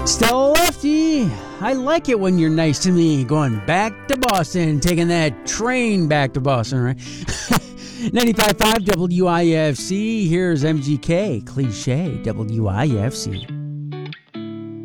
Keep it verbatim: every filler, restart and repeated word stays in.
Stella Lefty, I like it when you're nice to me. Going back to Boston, taking that train back to Boston, right? ninety-five point five W I F C, here's M G K, Cliche W I F C.